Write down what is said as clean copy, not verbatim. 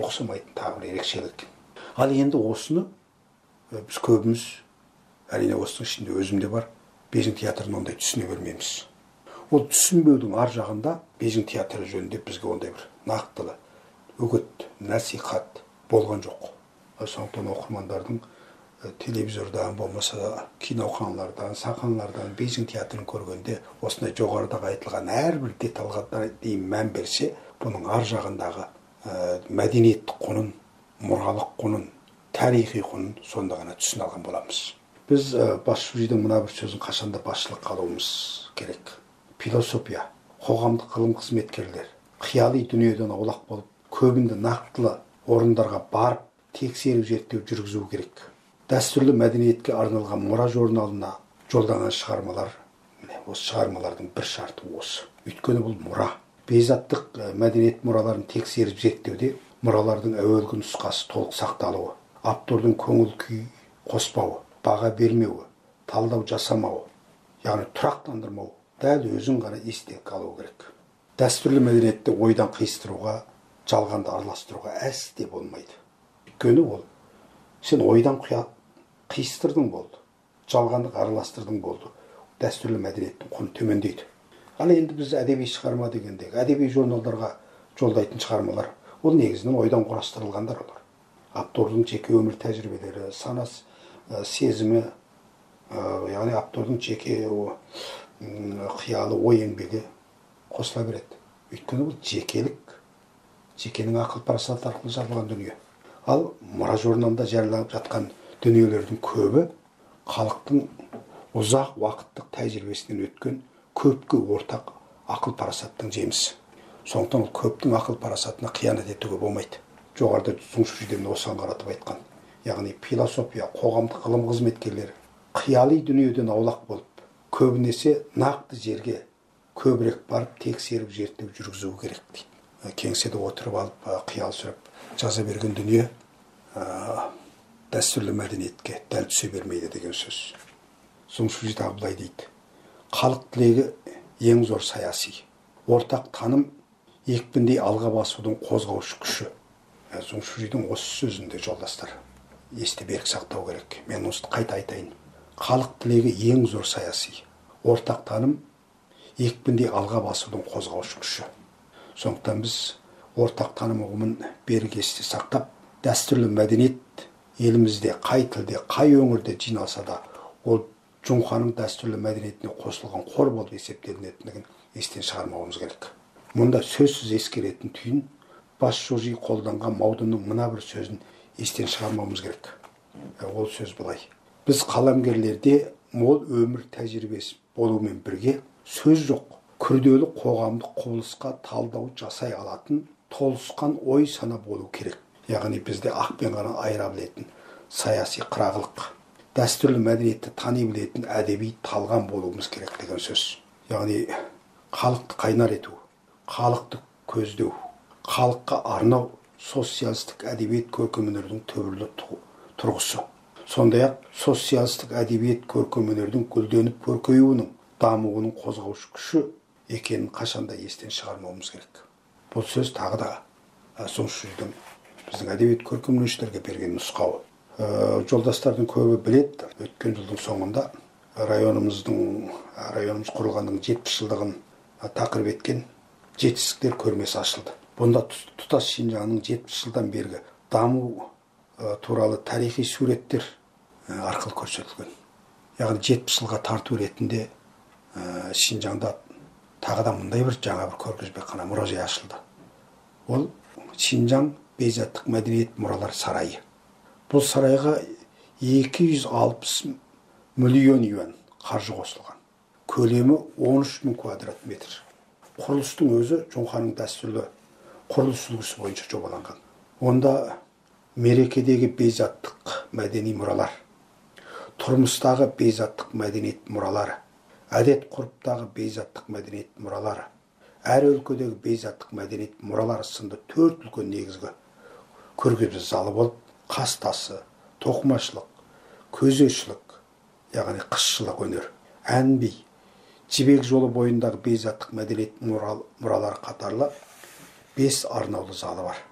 ұқсамайтын тағы бір ерекшелік екен. Ал енді осыны біз көбіміз, әрине осының ішінде өзімде бар, Бейжің театрын ондай түсіне бермейміз. Ол түсінбеудің ар жағында Бейжің театры жөнінде бізге ондай бір нақтылы үгіт, насихат болған жоқ. Сондықтан оқырмандардың телевизордан, болмаса киноханалардан, сахналардан Бейжің театрын көргенде осындай жоғарыдағы айтылған әрбір детальға дейін мән берсе, бұның ар жағындағы мәдениеттік құнын, мұралық құнын, тарихи құнын сонда ғана түсіне алған боламыз. Біз Басшужидің мына бір сөзін қашанда басшылыққа алуымыз керек. Философия, қоғамдық ғылым қызметкерлер қияли дүниеден аулақ болып, көбінде нақтылы орындарға барып, тексеріп зерттеу жүргізу керек. Дәстүрлі мәдениетке арналған мұра журналына жолданған шығармалар, осы шығармалардың бір шарты осы. Өйткені бұл мұра. Бейзаттық мәдениет мұраларын тексеріп зерттеуде мұралардың әуелгі нұсқасы толық сақталуы, автордың көңіл күй қоспауы, баға бермеуі, талдау жасамауы, яғни тұрақтандырмау, дәл өзін ғана есте қалу керек. Дәстүрлі мәдениетті ойдан қиыстыруға, жалғанды араластыруға әсте болмайды. Өйткені ол сен ойдан қиыстырдың болды, жалғанды араластырдың болды. Дәстүрлі мәдениеттің құны төмендейді. Ал енді біз әдеби шығарма дегендегі, әдеби журналдарға жолдайтын шығармалар, ол негізінен ойдан құрастырылғандар олар. Автордың жеке өмір тәжірибелері, санасы, сезімі, яғни автордың жеке қиялы, ой еңбегі қосыла береді. Өйткені бұл жекелік, жекенің ақыл парасаты арқылы жазылған дүние. Ал мұра журналында жарияланып жатқан дүниелердің көбі халықтың ұзақ уақыттық тәжірибесінен өткен көпке ортақ ақыл парасаттың жемісі. Сондықтан ол көптің ақыл парасатына қиянат етуге болмайды. Жоғарыда Зұңшужиден осыған қаратып айтқан. Яғни философия, қоғамдық ғылым қызметкерлері қияли дүниеден аулақ болып, көбінесе нақты жерге көбірек барып тексеріп зерттеу жүргізу керек дейді. Кеңседе отырып алып, қиял сүріп жаза берген дүние дәстүрлі мәдениетке дәл түсе бермейді деген сөз. Зұңшужид былай дейді. Халық тілегі ең зор саяси. Ортақ таным екпіндей алға басудың қозғаушы күші. Зұңшужидың осы сөзінде жолдастар есте берік сақтау керек. Мен осы қайта айтайын. Халық тілегі ең зор саяси. Ортақ таным екпіндей алға басудың қозғаушы күші. Сондықтан біз ортақ таным ұғымын берік есте сақтап, дәстүрлі мәдениет елімізде қай тілде, қай өңірде жиналса да, ол Жоңханың дәстүрлі мәдениетіне қосылған қор болып есептелінетіндігін естен шығармауымыз керек. Мұнда сөзсіз ескеретін түйін Басшужи қолданған Маудунның мына бір сөзін естен шығармауымыз керек. Ол сөз былай. Біз қаламгерлерде мол өмір тәжірибесі болумен бірге сөз жоқ, күрделі қоғамдық құбылысқа талдау жасай алатын толысқан ой сана болу керек. Яғни бізде ақ пен қара айыра білетін саяси қырағылық, дәстүрлі мәдениетті тани білетін әдеби талғам болуымыз керек деген сөз. Яғни халықты қайнар ету, халықты көздеу, халыққа арнау социалистік әдебиет көркемөнердің түбірлі тұрғысы. Сондай-ақ социалистік әдебиет көркемөнердің гүлденіп көркеюінің, дамуының қозғаушы күші екенін қашанда естен шығармауымыз керек. Бұл сөз тағы да Зұңшужидың біздің әдебиет көркемөнершілерге берген нұсқауы. Жолдастардың көбі біледі, өткен жылдың соңында районымыз құрылғанның 70 жылдығын тақырып еткен жетістіктер көрмесі ашылды. Бұнда тұтас Шинжаңның 70 жылдан бергі даму туралы тарихи суреттер арқылы көрсетілген. Яғни 70 жылға тарту ретінде Шинжаңда тағы да мұндай бір жаңа бір көргізбекхана мұражай ашылды. Ол Шинжаң бейзаттық мәдениет мұралар сарайы. Бұл сарайға 260 миллион юан қаржы қосылған. Көлемі 13.000 квадрат метр. Құрылыстың өзі Жоңханың дәстүрлі құрылыс үлгісі бойынша жобаланған. Онда мерекедегі бейзаттық мәдени мұралар, тұрмыстағы бейзаттық мәдениет мұралары, әдет ғұрыптағы бейзаттық мәдениет мұралары, әр өлкедегі бейзаттық мәдениет мұралары сынды 4 үлкен негізгі көргізбе залы болып, қастасы, тоқымашылық, көзешілік, яғни қысшылық өнер, ән би, жібек жолы бойындағы бейзаттық мәдениет мұралары қатарлы 5 арнаулы залы бар.